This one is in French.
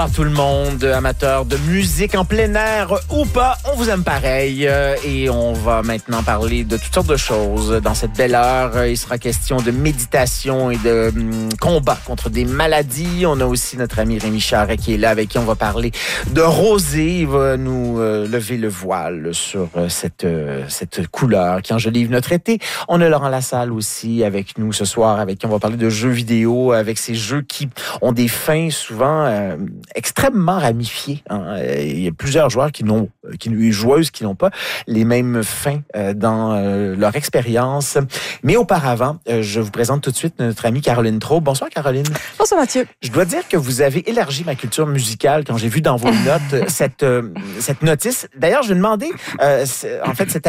À tout le monde, amateur de musique en plein air ou pas, on vous aime pareil. Et on va maintenant parler de toutes sortes de choses. Dans cette belle heure, il sera question de méditation et de combat contre des maladies. On a aussi notre ami Rémi Charret qui est là, avec qui on va parler de rosée. Il va nous lever le voile sur cette couleur qui enjolive notre été. On a Laurent Lassalle aussi avec nous ce soir, avec qui on va parler de jeux vidéo, avec ces jeux qui ont des fins souvent extrêmement ramifiées. Hein. Il y a plusieurs joueurs joueuses qui n'ont pas les mêmes fins dans leur expérience. Mais auparavant, je vous présente tout de suite notre amie Caroline Traub. Bonsoir Caroline. Bonsoir Mathieu. Je dois dire que vous avez élargi ma culture musicale quand j'ai vu dans vos notes cette notice. D'ailleurs, je vais demander, en fait, cette